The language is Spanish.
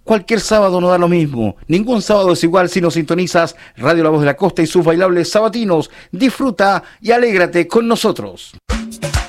Cualquier sábado no da lo mismo. Ningún sábado es igual si nos sintonizas Radio La Voz de la Costa y sus bailables sabatinos. Disfruta y alégrate con nosotros.